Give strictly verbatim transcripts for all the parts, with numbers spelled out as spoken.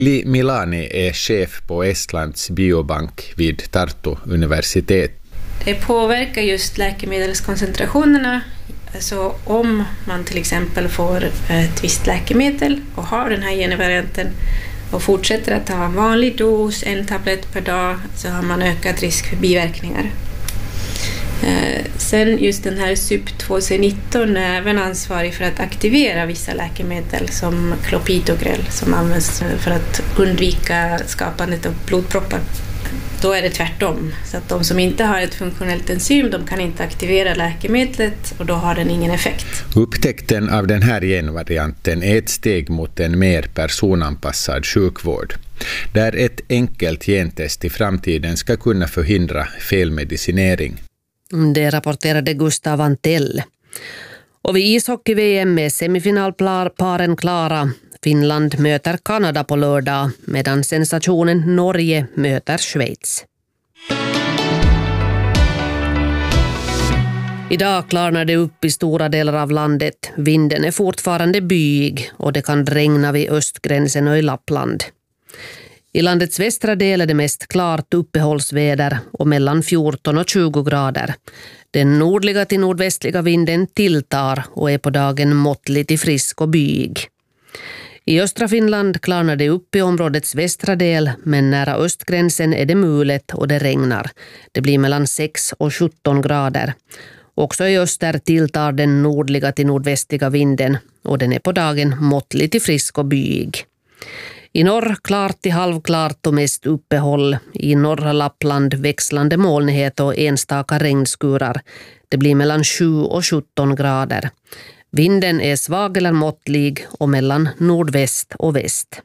Li Milani är chef på Estlands biobank vid Tartu universitet. Det påverkar just läkemedelskoncentrationerna. Alltså om man till exempel får ett visst läkemedel och har den här genvarianten och fortsätter att ta en vanlig dos, en tablett per dag, så har man ökad risk för biverkningar. Eh, sen just den här S U P två C nitton är även ansvarig för att aktivera vissa läkemedel som clopidogrel som används för att undvika skapandet av blodproppar. Då är det tvärtom, så att de som inte har ett funktionellt enzym, de kan inte aktivera läkemedlet och då har den ingen effekt. Upptäckten av den här genvarianten är ett steg mot en mer personanpassad sjukvård, där ett enkelt gentest i framtiden ska kunna förhindra felmedicinering. Det rapporterade Gustav Antell. Och vid ishockey-V M är semifinalparen klara. Finland möter Kanada på lördag medan sensationen Norge möter Schweiz. Idag klarnar det upp i stora delar av landet. Vinden är fortfarande byig och det kan regna vid östgränsen och i Lappland. I landets västra del är det mest klart uppehållsväder och mellan fjorton och tjugo grader. Den nordliga till nordvästliga vinden tilltar och är på dagen måttligt till frisk och byig. I östra Finland klarnar det upp i områdets västra del, men nära östgränsen är det mulet och det regnar. Det blir mellan sex och sjutton grader. Också i öster tilltar den nordliga till nordvästliga vinden och den är på dagen måttligt till frisk och byig. I norr klart till halvklart och mest uppehåll. I norra Lappland växlande molnighet och enstaka regnskurar. Det blir mellan sju och sjutton grader. Vinden är svag eller måttlig och mellan nordväst och väst.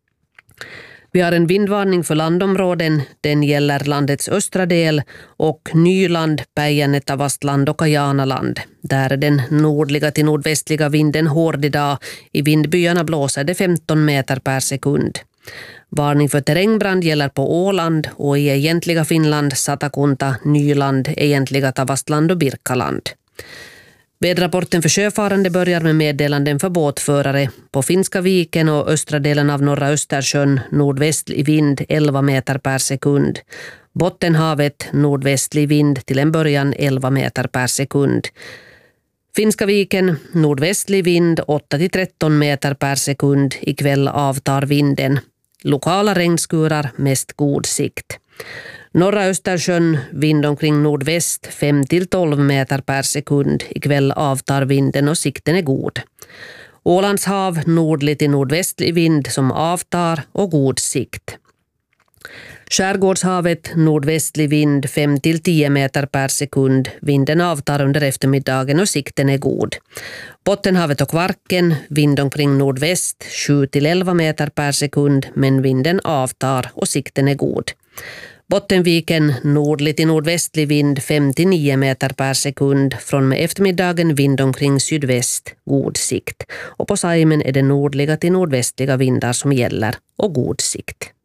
Vi har en vindvarning för landområden. Den gäller landets östra del och Nyland, Päijänne-Tavastland och Kajanaland. Där är den nordliga till nordvästliga vinden hård idag. I vindbyarna blåser det femton meter per sekund. Varning för terrängbrand gäller på Åland och i egentliga Finland, Satakunta, Nyland, egentliga Tavastland och Birkaland. Väderrapporten för sjöfarande börjar med meddelanden för båtförare. På Finska viken och östra delen av norra Östersjön nordvästlig vind elva meter per sekund. Bottenhavet nordvästlig vind till en början elva meter per sekund. Finska viken nordvästlig vind åtta till tretton meter per sekund. Ikväll avtar vinden. Lokala regnskurar, mest god sikt. Norra Östersjön vind omkring nordväst fem till tolv meter per sekund. Ikväll avtar vinden och sikten är god. Ålands hav nordlig till nordvästlig vind som avtar och god sikt. Skärgårdshavet nordvästlig vind fem till tio meter per sekund. Vinden avtar under eftermiddagen och sikten är god. Bottenhavet och Kvarken vind omkring nordväst sju till elva meter per sekund, men vinden avtar och sikten är god. Bottenviken nordlig till nordvästlig vind fem till nio meter per sekund. Från med eftermiddagen vind omkring sydväst, god sikt. Och på Saimen är det nordliga till nordvästliga vindar som gäller och god sikt.